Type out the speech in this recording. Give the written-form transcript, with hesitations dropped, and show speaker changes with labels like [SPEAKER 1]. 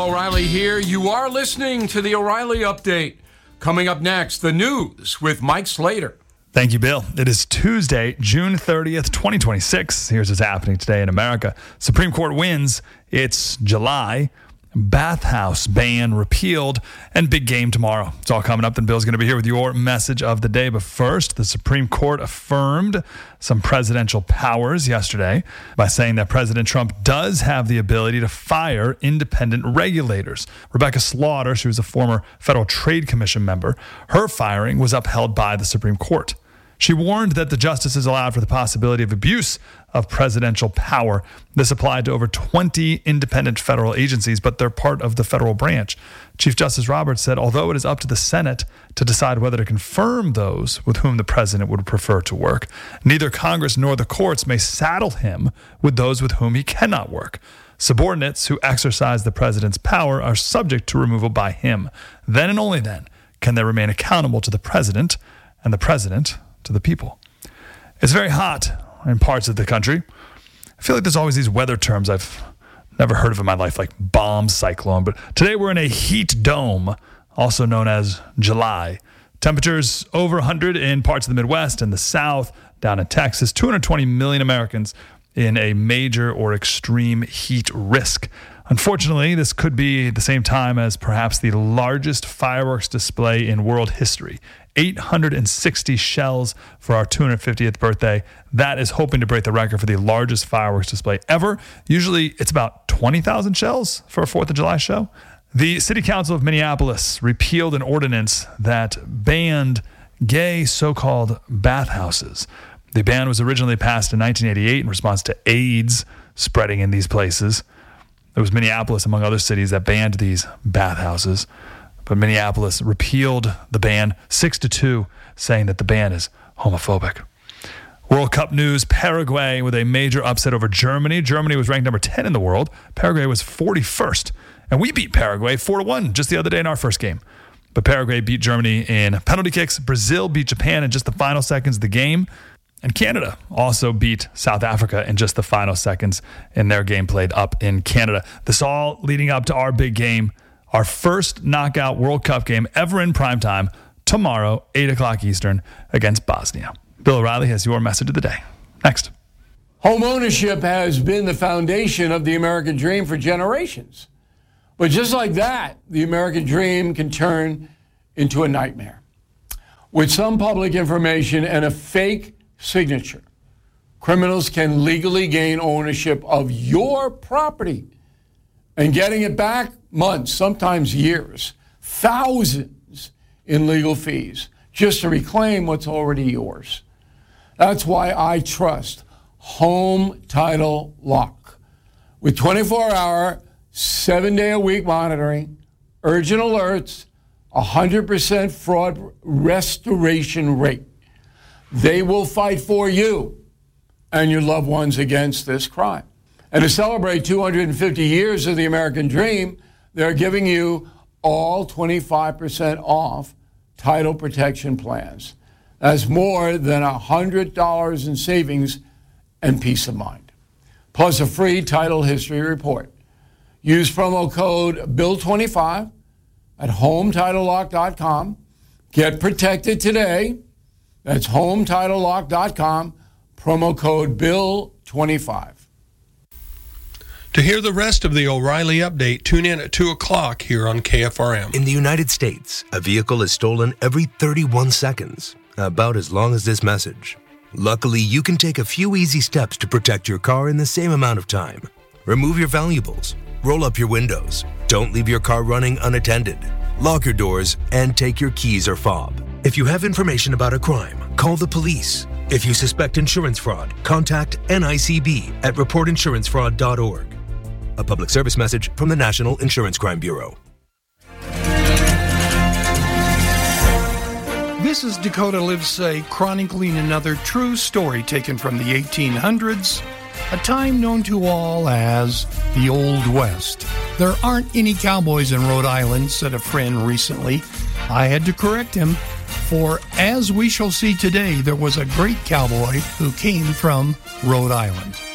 [SPEAKER 1] O'Reilly here. You are listening to the O'Reilly Update. Coming up next, the news with Mike Slater.
[SPEAKER 2] Thank you, Bill. It is Tuesday, June 30th, 2026. Here's what's happening today in America. Supreme Court wins. It's July. Bathhouse ban repealed, and big game tomorrow. It's all coming up, and Bill's going to be here with your message of the day. But first, the Supreme Court affirmed some presidential powers yesterday by saying that President Trump does have the ability to fire independent regulators. Rebecca Slaughter, she was a former Federal Trade Commission member. Her firing was upheld by the Supreme Court. She warned that the justices allowed for the possibility of abuse of presidential power. This applied to over 20 independent federal agencies, but they're part of the federal branch. Chief Justice Roberts said, although it is up to the Senate to decide whether to confirm those with whom the president would prefer to work, neither Congress nor the courts may saddle him with those with whom he cannot work. Subordinates who exercise the president's power are subject to removal by him. Then and only then can they remain accountable to the president, and the president to the people. It's very hot in parts of the country. I feel like there's always these weather terms I've never heard of in my life, like bomb cyclone. But today we're in a heat dome, also known as July. Temperatures over 100 in parts of the Midwest and the South, down in Texas. 220 million Americans in a major or extreme heat risk. Unfortunately, this could be the same time as perhaps the largest fireworks display in world history. 860 shells for our 250th birthday. That is hoping to break the record for the largest fireworks display ever. Usually it's about 20,000 shells for a 4th of July show. The City Council of Minneapolis repealed an ordinance that banned gay so-called bathhouses. The ban was originally passed in 1988 in response to AIDS spreading in these places. It was Minneapolis, among other cities, that banned these bathhouses. But Minneapolis repealed the ban 6-2, saying that the ban is homophobic. World Cup news, Paraguay with a major upset over Germany. Germany was ranked number 10 in the world. Paraguay was 41st. And we beat Paraguay 4-1 just the other day in our first game. But Paraguay beat Germany in penalty kicks. Brazil beat Japan in just the final seconds of the game. And Canada also beat South Africa in just the final seconds in their game played up in Canada. This all leading up to our big game, our first knockout World Cup game ever in primetime, tomorrow, 8 o'clock Eastern, against Bosnia. Bill O'Reilly has your message of the day. Next.
[SPEAKER 3] Home ownership has been the foundation of the American dream for generations. But just like that, the American dream can turn into a nightmare. With some public information and a fake signature, criminals can legally gain ownership of your property, and getting it back months, sometimes years, thousands in legal fees just to reclaim what's already yours. That's why I trust Home Title Lock. With 24-hour, 7-day-a-week monitoring, urgent alerts, 100% fraud restoration rate, they will fight for you and your loved ones against this crime. And to celebrate 250 years of the American dream, they're giving you all 25% off title protection plans. That's more than $100 in savings and peace of mind. Plus a free title history report. Use promo code BILL25 at HomeTitleLock.com. Get protected today. That's HomeTitleLock.com. Promo code BILL25.
[SPEAKER 4] To hear the rest of the O'Reilly Update, tune in at 2 o'clock here on KFRM.
[SPEAKER 5] In the United States, a vehicle is stolen every 31 seconds, about as long as this message. Luckily, you can take a few easy steps to protect your car in the same amount of time. Remove your valuables, roll up your windows, don't leave your car running unattended, lock your doors, and take your keys or fob. If you have information about a crime, call the police. If you suspect insurance fraud, contact NICB at reportinsurancefraud.org. A public service message from the National Insurance Crime Bureau.
[SPEAKER 6] This is Dakota Livesay chronicling another true story taken from the 1800s, a time known to all as the Old West. There aren't any cowboys in Rhode Island, said a friend recently. I had to correct him, for as we shall see today, there was a great cowboy who came from Rhode Island.